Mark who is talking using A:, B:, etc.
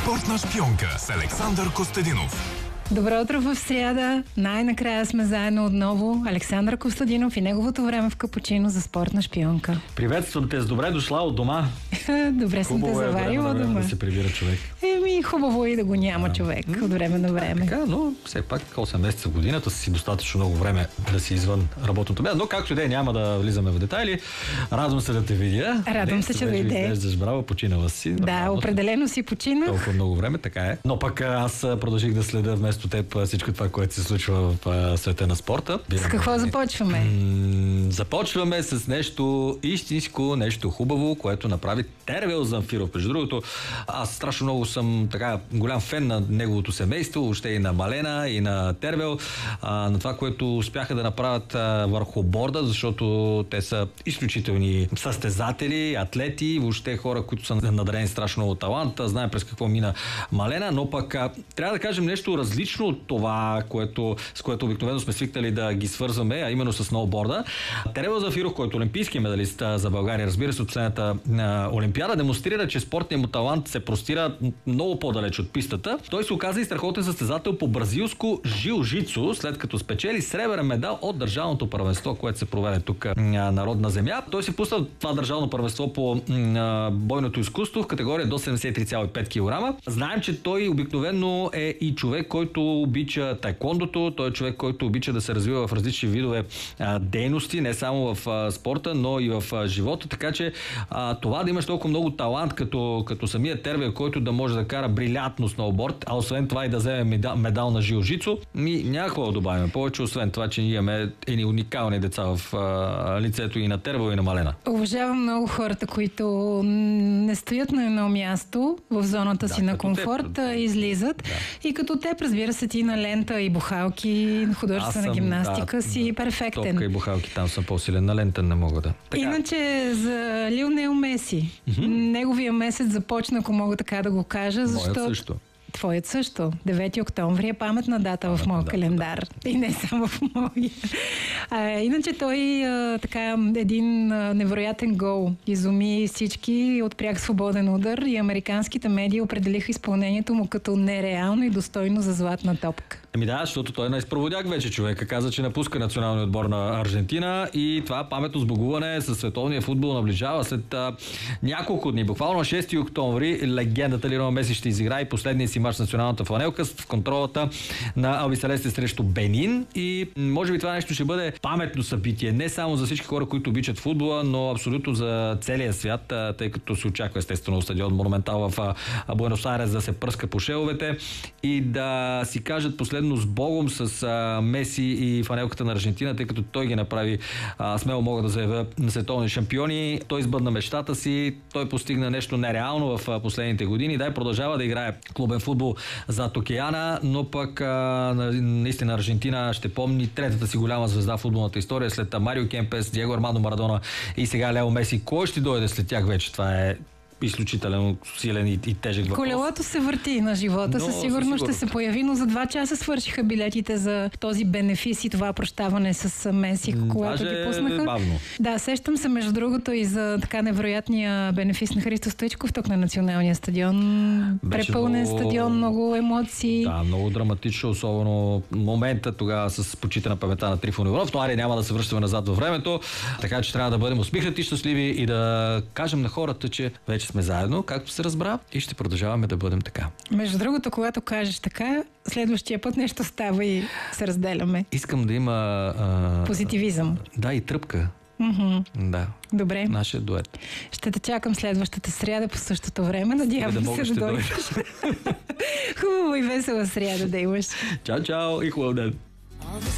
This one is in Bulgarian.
A: Спортна шпионка с Александър Костадинов.
B: Добро утро в сряда. Най-накрая сме заедно отново. Александър Костадинов и неговото време в капучино за спортна шпионка.
C: Приветствам те, с добре дошла от дома.
B: Добре съм те заварила от дома.
C: Да се прибира човек.
B: Хубаво и да го няма човек от време на време.
C: Така, но все пак 8 месеца в годината си достатъчно много време да си извън работното място. Но както и да е, няма да влизаме в детайли. Радвам се да те видя.
B: Радвам се, че дойде.
C: Изглеждаш браво, починала си.
B: Да, определено си починах.
C: Толкова много време, така е. Но пък аз продължих да следя вместо теб всичко това, което се случва в света на спорта.
B: С какво започваме?
C: Започваме с нещо истинско, нещо хубаво, което направи Тервел Замфиров. Между другото, аз страшно много съм така голям фен на неговото семейство, въобще и на Малена, и на Тервел, на това, което успяха да направят върху борда, защото те са изключителни състезатели, атлети, въобще хора, които са надарени страшно много талант. Знаем през какво мина Малена, но пък трябва да кажем нещо различно от това, с което обикновено сме свикнали да ги свързваме, а именно с сноуборда. Тервел Замфиров, който е олимпийски медалист за България, разбира се, от последната олимпиада, демонстрира, че спортният му талант се простира много по-далеч от пистата. Той се оказа и страхотен състезател по бразилско жилжицу, след като спечели сребърен медал от държавното първенство, което се проведе тук на родна земя. Той се пусна това държавно първенство по бойното изкуство в категория до 73,5 кг. Знаем, че той обикновено е и човек, който обича таеквондото, той е човек, който обича да се развива в различни видове дейности, не само в спорта, но и в живота, така че това да имаш толкова много талант, като самия Тервел, който да може да кара брилянтно сноуборд, а освен това и да вземе медал на жилжицу, няма какво да добавим повече, освен това, че ние имаме едни уникални деца в лицето и на Тервел, и на Малена.
B: Уважавам много хората, които не стоят на едно място в зоната си на комфорт, излизат. Да. И като теб, разбира се, ти на лента и бухалки, художествена гимнастика си перфектен.
C: Топка и бухалки, там съм по-силен, на лента не мога да.
B: Така. Иначе за Лионел Меси, неговия месец започна, ако мога така да го кажа, защото... Твоят също. 9 октомври е паметна дата в моя календар. Да. И не само в моя. Иначе той така един невероятен гол изуми всички от пряк свободен удар и американските медии определиха изпълнението му като нереално и достойно за златна топка.
C: Да, защото той е най-спроводяк вече човека. Каза, че напуска националния отбор на Аржентина и това паметно сбогуване със световния футбол наближава след няколко дни. Буквално на 6 октомври легендата Лионел Меси ще изиграе последния си мач с националната фланелка в контролата на Алби Селесте срещу Бенин и може би това нещо ще бъде паметно събитие. Не само за всички хора, които обичат футбола, но абсолютно за целия свят, тъй като се очаква естествено стадион Монументал в Буенос Айрес да се пръска по шеловете и да си кажат последно с Богом с Меси и фанелката на Аржентина, тъй като той ги направи, смело мога да заявя, на световни шампиони. Той избъдна мечтата си, той постигна нещо нереално в последните години. Да, продължава да играе клубен футбол зад океана, но пък наистина Аржентина ще помни третата си голяма звезда в футболната история след Марио Кемпес, Диего Армандо Марадона и сега Лео Меси. Кой ще дойде след тях вече? Това е изключително силен и тежък въпрос.
B: Колелото се върти на живота, със сигурност ще се появи, но за 2 часа свършиха билетите за този бенефис и това прощаване с Меси, когато ги пуснаха.
C: Бавно.
B: Да, сещам се между другото и за така невероятния бенефис на Христо Стоичков тук на Националния стадион. Препълнен стадион, много емоции.
C: Да, много драматично, особено момента тогава с почита на паметта на Трифон Иванов, но няма да се връщаме назад във времето, така че трябва да бъдем усмихнати, щастливи и да кажем на хората, че вече сме заедно, както се разбра, и ще продължаваме да бъдем така.
B: Между другото, когато кажеш така, следващия път нещо става и се разделяме.
C: Искам да има...
B: позитивизъм.
C: Да, и тръпка. Да.
B: Добре.
C: Нашия дует.
B: Ще те чакам следващата сряда по същото време. Надявам се да дойдеш. Хубаво и весела сряда да имаш.
C: Чао, чао и хубав ден.